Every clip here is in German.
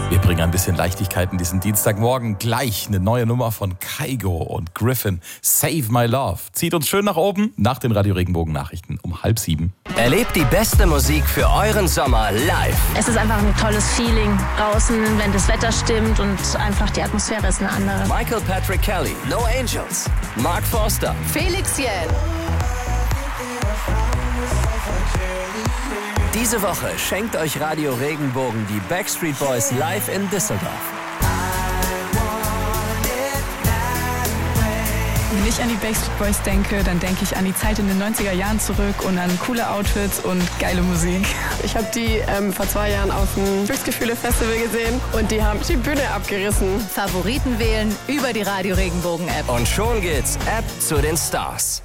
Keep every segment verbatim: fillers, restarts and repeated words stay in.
Wir bringen ein bisschen Leichtigkeit in diesen Dienstagmorgen. Gleich eine neue Nummer von Kygo und Griffin. Save My Love. Zieht uns schön nach oben nach den Radio Regenbogen Nachrichten um halb sieben. Erlebt die beste Musik für euren Sommer live. Es ist einfach ein tolles Feeling draußen, wenn das Wetter stimmt und einfach die Atmosphäre ist eine andere. Michael Patrick Kelly, No Angels, Mark Forster, Felix Jähn. Diese Woche schenkt euch Radio Regenbogen die Backstreet Boys live in Düsseldorf. Wenn ich an die Backstreet Boys denke, dann denke ich an die Zeit in den neunziger Jahren zurück und an coole Outfits und geile Musik. Ich habe die ähm, vor zwei Jahren auf dem Glücksgefühle-Festival gesehen und die haben die Bühne abgerissen. Favoriten wählen über die Radio Regenbogen App. Und schon geht's ab zu den Stars.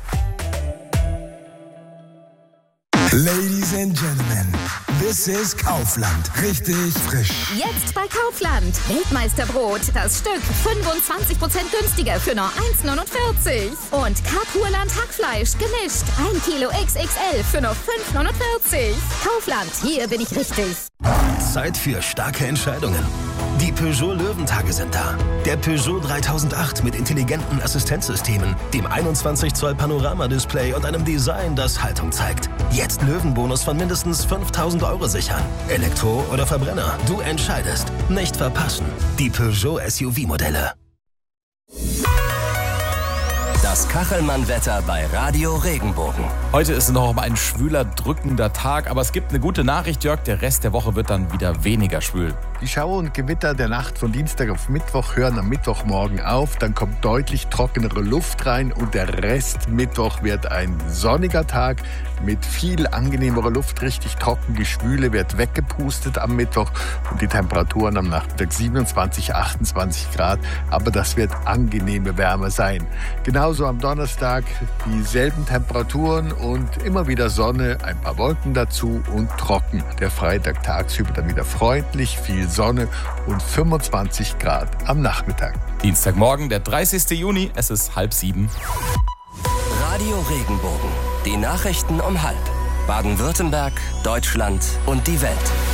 Ladies and Gentlemen, this is Kaufland. Richtig frisch. Jetzt bei Kaufland. Weltmeisterbrot. Das Stück fünfundzwanzig Prozent günstiger für nur eins neunundvierzig. Und Karpurland Hackfleisch gemischt. ein Kilo X X L für nur fünf neunundvierzig. Kaufland, hier bin ich richtig. Zeit für starke Entscheidungen. Die Peugeot Löwentage sind da. Der Peugeot dreitausendacht mit intelligenten Assistenzsystemen, dem einundzwanzig Zoll Panoramadisplay und einem Design, das Haltung zeigt. Jetzt Löwenbonus von mindestens fünftausend Euro sichern. Elektro oder Verbrenner, du entscheidest. Nicht verpassen. Die Peugeot S U V-Modelle. Das Kachelmann-Wetter bei Radio Regenbogen. Heute ist noch ein schwüler, drückender Tag, aber es gibt eine gute Nachricht, Jörg. Der Rest der Woche wird dann wieder weniger schwül. Die Schauer und Gewitter der Nacht von Dienstag auf Mittwoch hören am Mittwochmorgen auf. Dann kommt deutlich trockenere Luft rein und der Rest Mittwoch wird ein sonniger Tag mit viel angenehmerer Luft. Richtig trocken, die Schwüle wird weggepustet am Mittwoch und die Temperaturen am Nachmittag siebenundzwanzig, achtundzwanzig Grad. Aber das wird angenehme Wärme sein. Genauso am Donnerstag dieselben Temperaturen und immer wieder Sonne, ein paar Wolken dazu und trocken. Der Freitag tagsüber dann wieder freundlich, viel Sonne und fünfundzwanzig Grad am Nachmittag. Dienstagmorgen, der dreißigsten Juni, es ist halb sieben. Radio Regenbogen. Die Nachrichten um halb. Baden-Württemberg, Deutschland und die Welt.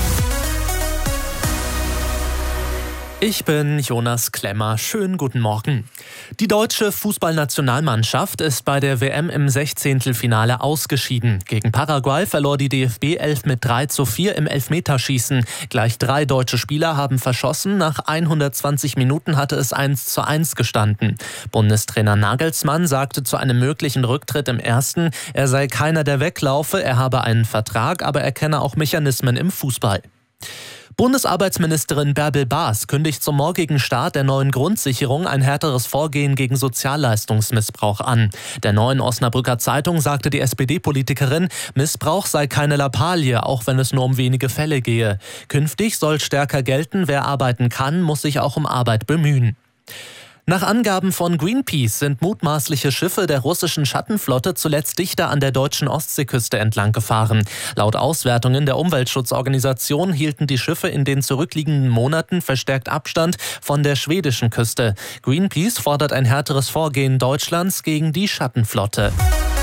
Ich bin Jonas Klemmer. Schönen guten Morgen. Die deutsche Fußballnationalmannschaft ist bei der W M im Sechzehntelfinale ausgeschieden. Gegen Paraguay verlor die D F B elf mit drei zu vier im Elfmeterschießen. Gleich drei deutsche Spieler haben verschossen. Nach hundertzwanzig Minuten hatte es eins zu eins gestanden. Bundestrainer Nagelsmann sagte zu einem möglichen Rücktritt im ersten, er sei keiner, der weglaufe, er habe einen Vertrag, aber er kenne auch Mechanismen im Fußball. Bundesarbeitsministerin Bärbel Baas kündigt zum morgigen Start der neuen Grundsicherung ein härteres Vorgehen gegen Sozialleistungsmissbrauch an. Der Neuen Osnabrücker Zeitung sagte die S P D-Politikerin, Missbrauch sei keine Lappalie, auch wenn es nur um wenige Fälle gehe. Künftig soll stärker gelten, wer arbeiten kann, muss sich auch um Arbeit bemühen. Nach Angaben von Greenpeace sind mutmaßliche Schiffe der russischen Schattenflotte zuletzt dichter an der deutschen Ostseeküste entlang gefahren. Laut Auswertungen der Umweltschutzorganisation hielten die Schiffe in den zurückliegenden Monaten verstärkt Abstand von der schwedischen Küste. Greenpeace fordert ein härteres Vorgehen Deutschlands gegen die Schattenflotte.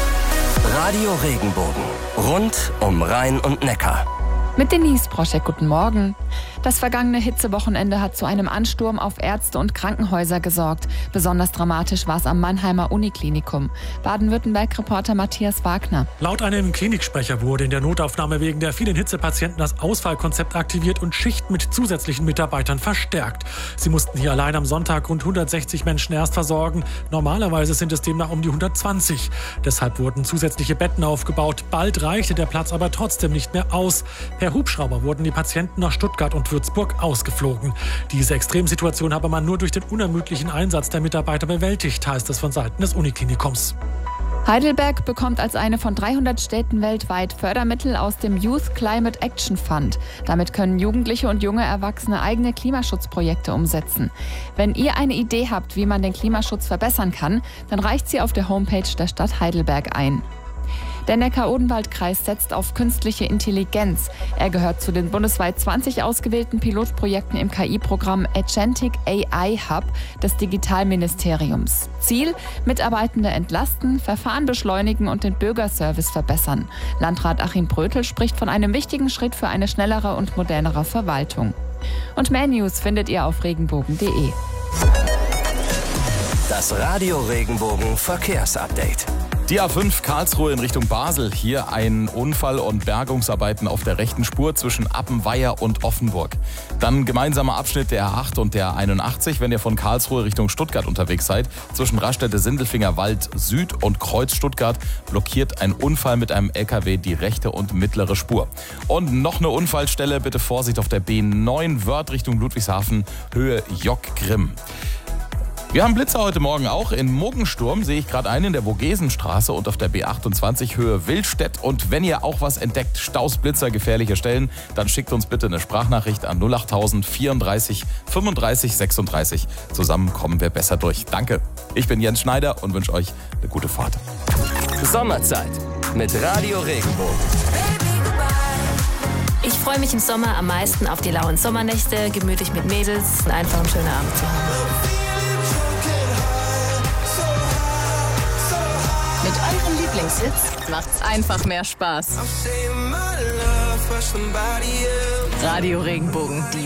Radio Regenbogen. Rund um Rhein und Neckar. Mit Denise Broschek, guten Morgen. Das vergangene Hitzewochenende hat zu einem Ansturm auf Ärzte und Krankenhäuser gesorgt. Besonders dramatisch war es am Mannheimer Uniklinikum. Baden-Württemberg-Reporter Matthias Wagner. Laut einem Kliniksprecher wurde in der Notaufnahme wegen der vielen Hitzepatienten das Ausfallkonzept aktiviert und Schichten mit zusätzlichen Mitarbeitern verstärkt. Sie mussten hier allein am Sonntag rund hundertsechzig Menschen erst versorgen. Normalerweise sind es demnach um die hundertzwanzig. Deshalb wurden zusätzliche Betten aufgebaut. Bald reichte der Platz aber trotzdem nicht mehr aus. Per Hubschrauber wurden die Patienten nach Stuttgart und Würzburg ausgeflogen. Diese Extremsituation habe man nur durch den unermüdlichen Einsatz der Mitarbeiter bewältigt, heißt es von Seiten des Uniklinikums. Heidelberg bekommt als eine von dreihundert Städten weltweit Fördermittel aus dem Youth Climate Action Fund. Damit können Jugendliche und junge Erwachsene eigene Klimaschutzprojekte umsetzen. Wenn ihr eine Idee habt, wie man den Klimaschutz verbessern kann, dann reicht sie auf der Homepage der Stadt Heidelberg ein. Der Neckar-Odenwald-Kreis setzt auf künstliche Intelligenz. Er gehört zu den bundesweit zwanzig ausgewählten Pilotprojekten im K I-Programm Agentic A I Hub des Digitalministeriums. Ziel: Mitarbeitende entlasten, Verfahren beschleunigen und den Bürgerservice verbessern. Landrat Achim Brötel spricht von einem wichtigen Schritt für eine schnellere und modernere Verwaltung. Und mehr News findet ihr auf regenbogen punkt de. Das Radio Regenbogen Verkehrsupdate. Die A fünf Karlsruhe in Richtung Basel. Hier ein Unfall und Bergungsarbeiten auf der rechten Spur zwischen Appenweier und Offenburg. Dann gemeinsamer Abschnitt der A acht und der A einundachtzig, wenn ihr von Karlsruhe Richtung Stuttgart unterwegs seid. Zwischen Raststätte-Sindelfinger Wald Süd und Kreuz Stuttgart blockiert ein Unfall mit einem L K W die rechte und mittlere Spur. Und noch eine Unfallstelle, bitte Vorsicht auf der B neun Wörth Richtung Ludwigshafen, Höhe Jock-Grimm. Wir haben Blitzer heute Morgen auch. In Muggensturm sehe ich gerade einen in der Vogesenstraße und auf der B achtundzwanzig Höhe Wildstedt. Und wenn ihr auch was entdeckt, Staus, Blitzer, gefährliche Stellen, dann schickt uns bitte eine Sprachnachricht an null achttausend vierunddreißig fünfunddreißig sechsunddreißig. Zusammen kommen wir besser durch. Danke. Ich bin Jens Schneider und wünsche euch eine gute Fahrt. Sommerzeit mit Radio Regenbogen. Ich freue mich im Sommer am meisten auf die lauen Sommernächte, gemütlich mit Mädels und einfach einen schönen Abend zu haben. Mit eurem Lieblingshits macht's einfach mehr Spaß. Radio Regenbogen, die